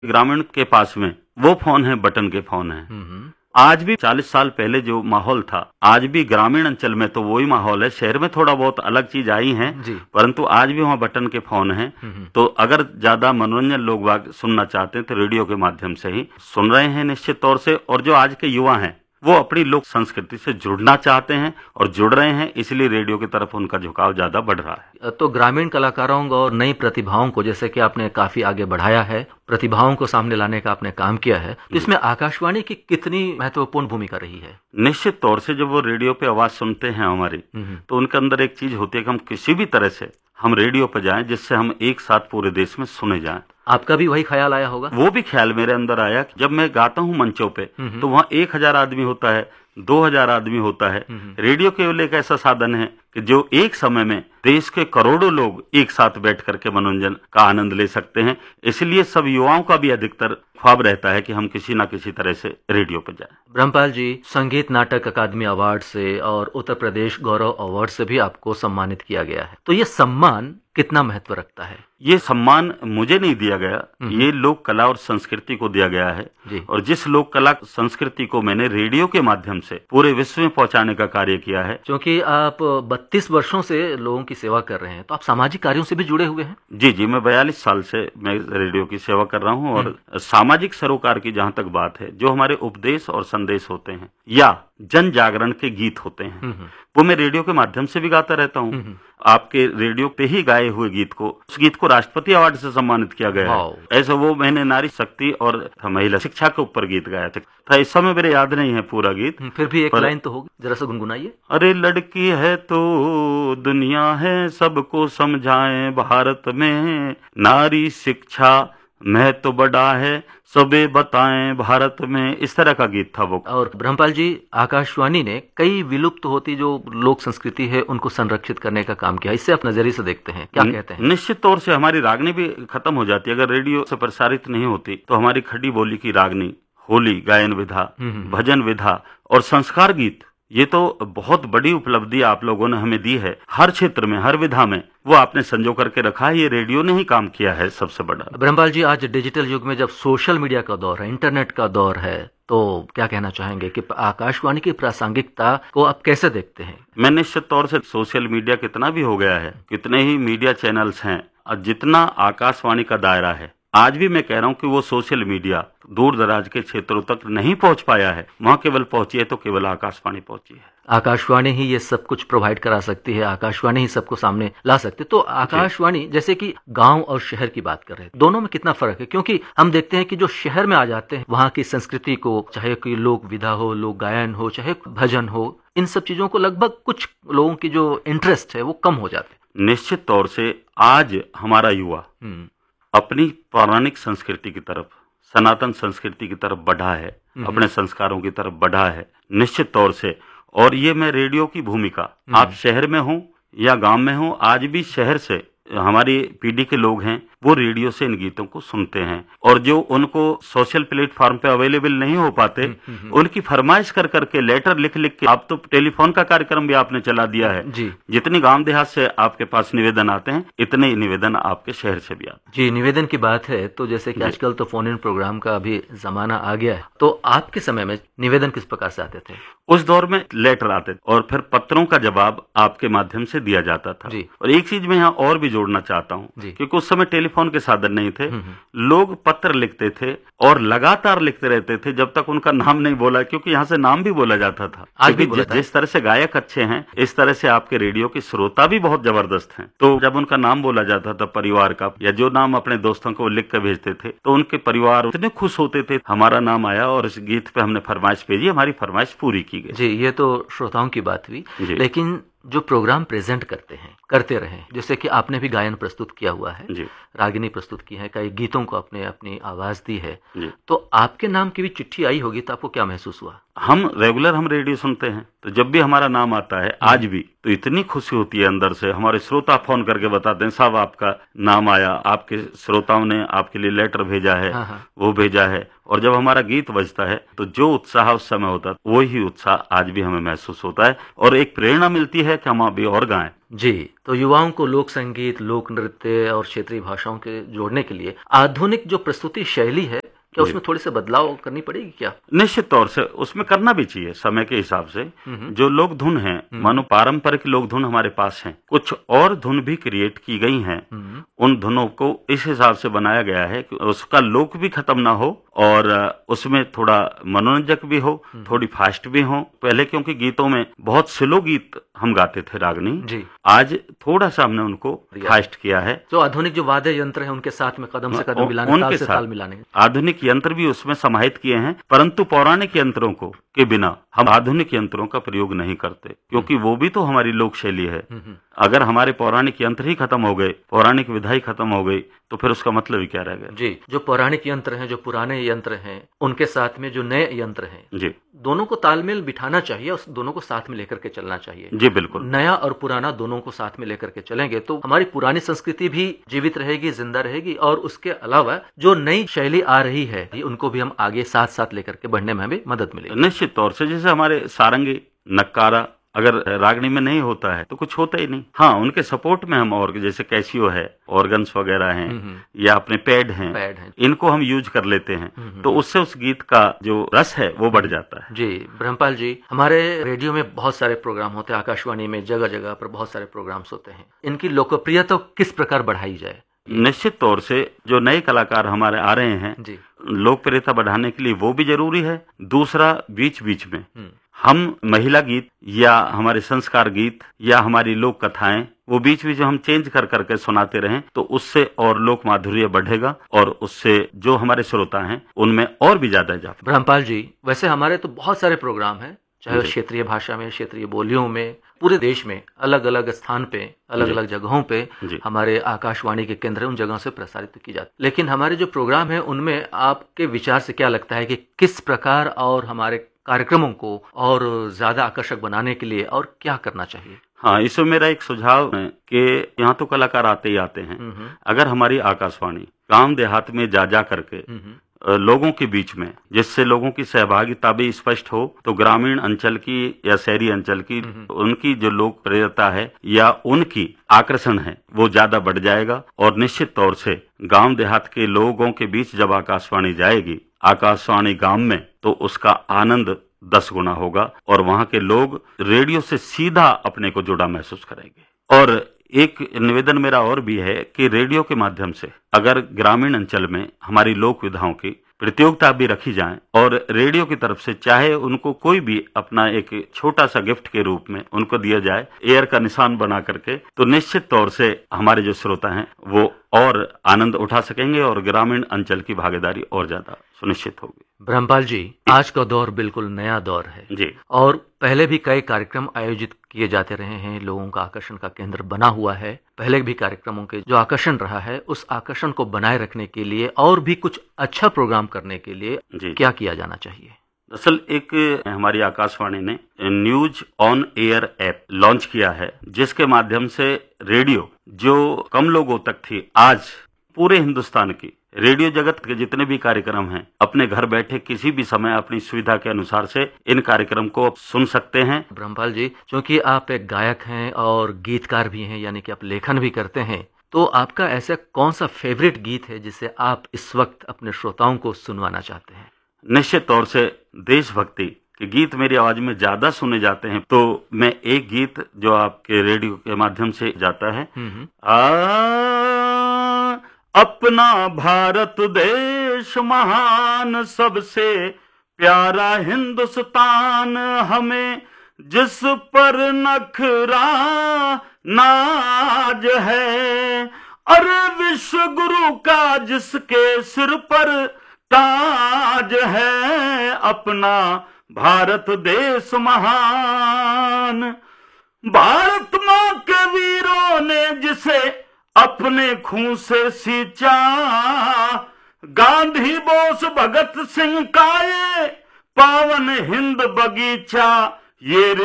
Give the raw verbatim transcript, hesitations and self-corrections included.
ग्रामीण के पास में वो फोन है, बटन के फोन है। आज भी चालीस साल पहले जो माहौल था, आज भी ग्रामीण अंचल में तो वही माहौल है। शहर में थोड़ा बहुत अलग चीज आई है, परंतु आज भी वहाँ बटन के फोन हैं। तो अगर ज्यादा मनोरंजन लोग बाग सुनना चाहते हैं तो रेडियो के माध्यम से ही सुन रहे हैं निश्चित तौर से। और जो आज के युवा हैं वो अपनी लोक संस्कृति से जुड़ना चाहते हैं और जुड़ रहे हैं, इसलिए रेडियो की तरफ उनका झुकाव ज्यादा बढ़ रहा है। तो ग्रामीण कलाकारों और नई प्रतिभाओं को जैसे कि आपने काफी आगे बढ़ाया है, प्रतिभाओं को सामने लाने का आपने काम किया है, तो इसमें आकाशवाणी की कितनी महत्वपूर्ण भूमिका रही है? निश्चित तौर से जब वो रेडियो पे आवाज सुनते हैं हमारी, तो उनके अंदर एक चीज होती है कि हम किसी भी तरह से हम रेडियो पे जाएं जिससे हम एक साथ पूरे देश में सुने जाएं। आपका भी वही ख्याल आया होगा? वो भी ख्याल मेरे अंदर आया कि जब मैं गाता हूँ मंचों पे, तो वहाँ एक हजार आदमी होता है, दो हजार आदमी होता है। रेडियो केवल एक ऐसा साधन है कि जो एक समय में देश के करोड़ों लोग एक साथ बैठ करके मनोरंजन का आनंद ले सकते हैं। इसलिए सब युवाओं का भी अधिकतर ख्वाब रहता है कि हम किसी न किसी तरह से रेडियो पे जाएं। ब्रह्मपाल जी, संगीत नाटक अकादमी अवार्ड से और उत्तर प्रदेश गौरव अवार्ड से भी आपको सम्मानित किया गया है, तो ये सम्मान कितना महत्व रखता है? ये सम्मान मुझे नहीं दिया गया, ये लोक कला और संस्कृति को दिया गया है। और जिस लोक कला संस्कृति को मैंने रेडियो के माध्यम से पूरे विश्व में पहुंचाने का कार्य किया है। क्योंकि आप बत्तीस वर्षों से लोगों की सेवा कर रहे हैं, तो आप सामाजिक कार्यों से भी जुड़े हुए हैं। जी जी, मैं बयालीस साल से मैं रेडियो की सेवा कर रहा हूँ। और सामाजिक सरोकार की जहाँ तक बात है, जो हमारे उपदेश और संदेश होते हैं या जन जागरण के गीत होते हैं, वो मैं रेडियो के माध्यम से भी गाता रहता हूँ। आपके रेडियो पे ही गाए हुए गीत को, उस गीत को राष्ट्रपति अवार्ड से सम्मानित किया गया है। ऐसा वो मैंने नारी शक्ति और महिला शिक्षा के ऊपर गीत गाया था। इस समय मेरे याद नहीं है पूरा गीत, फिर भी एक लाइन तो होगी, जरा सा गुनगुनाइए। अरे लड़की है तो दुनिया है, सबको समझाएं भारत में, नारी शिक्षा मैं तो बड़ा है, सबे बताएं भारत में। इस तरह का गीत था वो। और ब्रह्मपाल जी, आकाशवाणी ने कई विलुप्त होती जो लोक संस्कृति है उनको संरक्षित करने का काम किया, इससे आप नजरिए से देखते हैं, क्या कहते हैं? निश्चित तौर से हमारी रागनी भी खत्म हो जाती है अगर रेडियो से प्रसारित नहीं होती। तो हमारी खड़ी बोली की रागनी, होली गायन विधा, भजन विधा और संस्कार गीत, ये तो बहुत बड़ी उपलब्धि आप लोगों ने हमें दी है। हर क्षेत्र में, हर विधा में वो आपने संजो करके रखा है। ये रेडियो ने ही काम किया है सबसे बड़ा। ब्रह्मपाल जी, आज डिजिटल युग में जब सोशल मीडिया का दौर है, इंटरनेट का दौर है, तो क्या कहना चाहेंगे कि आकाशवाणी की प्रासंगिकता को आप कैसे देखते हैं? मैं निश्चित तौर से सोशल मीडिया कितना भी हो गया है, कितने ही मीडिया चैनल्स हैं, और जितना आकाशवाणी का दायरा है, आज भी मैं कह रहा हूँ कि वो सोशल मीडिया दूर दराज के क्षेत्रों तक नहीं पहुंच पाया है। वहाँ केवल पहुंची है तो केवल आकाशवाणी पहुंची है। आकाशवाणी ही ये सब कुछ प्रोवाइड करा सकती है, आकाशवाणी ही सबको सामने ला सकती है। तो आकाशवाणी, जैसे कि गांव और शहर की बात कर रहे हैं, दोनों में कितना फर्क है? क्योंकि हम देखते हैं कि जो शहर में आ जाते हैं, वहाँ की संस्कृति को, चाहे कोई लोक विधा हो, लोक गायन हो, चाहे भजन हो, इन सब चीजों को लगभग कुछ लोगों की जो इंटरेस्ट है वो कम हो जाते हैं। निश्चित तौर से आज हमारा युवा अपनी पौराणिक संस्कृति की तरफ, सनातन संस्कृति की तरफ बढ़ा है, अपने संस्कारों की तरफ बढ़ा है निश्चित तौर से। और ये मैं रेडियो की भूमिका, आप शहर में हो या गांव में हो, आज भी शहर से हमारी पीढ़ी के लोग हैं वो रेडियो से इन गीतों को सुनते हैं। और जो उनको सोशल प्लेटफॉर्म पे अवेलेबल नहीं हो पाते, उनकी फरमाइश कर करके, लेटर लिख लिख के, आप तो टेलीफोन का कार्यक्रम भी आपने चला दिया है जी। जितनी गांव देहात से आपके पास निवेदन आते हैं, इतने ही निवेदन आपके शहर से भी आते हैं। जी, निवेदन की बात है तो जैसे कि आजकल तो फोन इन प्रोग्राम का भी जमाना आ गया है, तो आपके समय में निवेदन किस प्रकार से आते थे? उस दौर में लेटर आते थे और फिर पत्रों का जवाब आपके माध्यम से दिया जाता था। और एक चीज मैं यहाँ और भी जोड़ना चाहता हूँ, क्योंकि उस समय टेलीफोन के साधन नहीं थे, लोग पत्र लिखते थे और लगातार लिखते रहते थे जब तक उनका नाम नहीं बोला, क्योंकि यहाँ से नाम भी बोला जाता था। आज भी जिस, जिस तरह से गायक अच्छे हैं, इस तरह से आपके रेडियो के श्रोता भी बहुत जबरदस्त हैं। तो जब उनका नाम बोला जाता था परिवार का, या जो नाम अपने दोस्तों को लिख कर भेजते थे, तो उनके परिवार इतने खुश होते थे, हमारा नाम आया और इस गीत पे हमने फरमाइश भेजी, हमारी फरमाइश पूरी की गई। जी, ये तो श्रोताओं की बात हुई, लेकिन जो प्रोग्राम प्रेजेंट करते हैं, करते रहे, जैसे कि आपने भी गायन प्रस्तुत किया हुआ है, रागिनी प्रस्तुत की है, कई गीतों को आपने अपनी आवाज दी है, तो आपके नाम की भी चिट्ठी आई होगी, तो आपको क्या महसूस हुआ? हम रेगुलर हम रेडियो सुनते हैं, तो जब भी हमारा नाम आता है आज भी, तो इतनी खुशी होती है अंदर से। हमारे श्रोता फोन करके बताते हैं, साहब आपका नाम आया, आपके श्रोताओं ने आपके लिए लेटर भेजा है, हाँ हाँ। वो भेजा है। और जब हमारा गीत बजता है तो जो उत्साह उस समय होता है वही उत्साह आज भी हमें महसूस होता है, और एक प्रेरणा मिलती है कि हम अभी और गाएं। जी, तो युवाओं को लोक संगीत, लोक नृत्य और क्षेत्रीय भाषाओं के जोड़ने के लिए आधुनिक जो प्रस्तुति शैली है, क्या उसमें थोड़ी से बदलाव करनी पड़ेगी क्या? निश्चित तौर से उसमें करना भी चाहिए समय के हिसाब से। जो लोक धुन है, मानो पारंपरिक लोक धुन हमारे पास हैं, कुछ और धुन भी क्रिएट की गई हैं। उन धुनों को इस हिसाब से बनाया गया है कि उसका लोक भी खत्म ना हो और उसमें थोड़ा मनोरंजक भी हो, थोड़ी फास्ट भी हो। पहले क्योंकि गीतों में बहुत स्लो गीत हम गाते थे रागनी जी, आज थोड़ा सा हमने उनको फास्ट किया है। जो आधुनिक जो वाद्य यंत्र है उनके साथ में कदम से कदम मिलाने, उनके से ताल मिलाने, आधुनिक यंत्र भी उसमें समाहित किए हैं, परंतु पौराणिक यंत्रों को के बिना हम आधुनिक यंत्रों का प्रयोग नहीं करते, क्योंकि वो भी तो हमारी लोक शैली है। अगर हमारे पौराणिक यंत्र ही खत्म हो गए, पौराणिक विधा ही खत्म हो गई, तो फिर उसका मतलब ही क्या रह गया? जी, जो पौराणिक यंत्र हैं, जो पुराने यंत्र हैं, उनके साथ में जो नए यंत्र हैं, जी, दोनों को तालमेल बिठाना चाहिए, उस दोनों को साथ में लेकर के चलना चाहिए। जी बिल्कुल, नया और पुराना दोनों को साथ में लेकर के चलेंगे तो हमारी पुरानी संस्कृति भी जीवित रहेगी, जिंदा रहेगी, और उसके अलावा जो नई शैली आ रही है उनको भी हम आगे साथ साथ लेकर के बढ़ने में हमें मदद मिलेगी। निश्चित तौर से, जैसे हमारे सारंगी, नक्कारा अगर रागनी में नहीं होता है तो कुछ होता ही नहीं। हाँ, उनके सपोर्ट में हम और जैसे कैसियो है, ऑर्गन्स वगैरह हैं, या अपने पैड हैं, पैड हैं, इनको हम यूज कर लेते हैं, तो उससे उस गीत का जो रस है वो बढ़ जाता है। जी ब्रह्मपाल जी, हमारे रेडियो में बहुत सारे प्रोग्राम होते हैं, आकाशवाणी में जगह जगह पर बहुत सारे प्रोग्राम्स होते हैं, इनकी लोकप्रियता किस प्रकार बढ़ाई जाए? निश्चित तौर से जो नए कलाकार हमारे आ रहे हैं, लोकप्रियता बढ़ाने के लिए वो भी जरूरी है। दूसरा, बीच बीच में हम महिला गीत या हमारे संस्कार गीत या हमारी लोक कथाएं वो बीच बीच में हम चेंज कर करके सुनाते रहें, तो उससे और लोक माधुर्य बढ़ेगा और उससे जो हमारे श्रोता हैं उनमें और भी ज्यादा इजाफा। ब्रह्मपाल जी, वैसे हमारे तो बहुत सारे प्रोग्राम हैं, चाहे क्षेत्रीय भाषा में, क्षेत्रीय बोलियों में, पूरे देश में अलग अलग स्थान पे, अलग अलग जगहों पे हमारे आकाशवाणी के केंद्र उन जगहों से प्रसारित की जाती। लेकिन हमारे जो प्रोग्राम है उनमें आपके विचार से क्या लगता है कि किस प्रकार और हमारे कार्यक्रमों को और ज्यादा आकर्षक बनाने के लिए और क्या करना चाहिए? हाँ, इसमें मेरा एक सुझाव है कि यहाँ तो कलाकार आते ही आते हैं, अगर हमारी आकाशवाणी गांव देहात में जा जा करके लोगों के बीच में, जिससे लोगों की सहभागिता भी स्पष्ट हो, तो ग्रामीण अंचल की या शहरी अंचल की उनकी जो लोकप्रियता है या उनकी आकर्षण है वो ज्यादा बढ़ जाएगा। और निश्चित तौर से गांव देहात के लोगों के बीच जब आकाशवाणी जाएगी, आकाशवाणी गांव में, तो उसका आनंद दस गुना होगा और वहां के लोग रेडियो से सीधा अपने को जुड़ा महसूस करेंगे। और एक निवेदन मेरा और भी है कि रेडियो के माध्यम से अगर ग्रामीण अंचल में हमारी लोक विधाओं की प्रतियोगिता भी रखी जाए और रेडियो की तरफ से चाहे उनको कोई भी अपना एक छोटा सा गिफ्ट के रूप में उनको दिया जाए, एयर का निशान बना करके, तो निश्चित तौर से हमारे जो श्रोता हैं वो और आनंद उठा सकेंगे और ग्रामीण अंचल की भागीदारी और ज्यादा सुनिश्चित होगी। ब्रह्मपाल जी, आज का दौर बिल्कुल नया दौर है जी, और पहले भी कई कार्यक्रम आयोजित किए जाते रहे हैं, लोगों का आकर्षण का केंद्र बना हुआ है। पहले भी कार्यक्रमों के जो आकर्षण रहा है उस आकर्षण को बनाए रखने के लिए और भी कुछ अच्छा प्रोग्राम करने के लिए क्या किया जाना चाहिए? दरअसल एक हमारी आकाशवाणी ने news on air app launch किया है, जिसके माध्यम से रेडियो जो कम लोगों तक थी, आज पूरे हिंदुस्तान की रेडियो जगत के जितने भी कार्यक्रम हैं, अपने घर बैठे किसी भी समय अपनी सुविधा के अनुसार से इन कार्यक्रम को सुन सकते हैं। ब्रह्मपाल जी, क्योंकि आप एक गायक हैं और गीतकार भी हैं, यानी कि आप लेखन भी करते हैं, तो आपका ऐसा कौन सा फेवरेट गीत है जिसे आप इस वक्त अपने श्रोताओं को सुनवाना चाहते हैं? निश्चित तौर से देशभक्ति के गीत मेरी आवाज में ज्यादा सुने जाते हैं, तो मैं एक गीत जो आपके रेडियो के माध्यम से जाता है, आ अपना भारत देश महान, सबसे प्यारा हिंदुस्तान हमें, जिस पर नखरा नाज है, अरे विश्व गुरु का जिसके सिर पर ताज है, अपना भारत देश महान। भारत माँ के वीरों ने जिसे अपने खून से सींचा, गांधी बोस भगत सिंह का ये पावन हिंद बगीचा, ये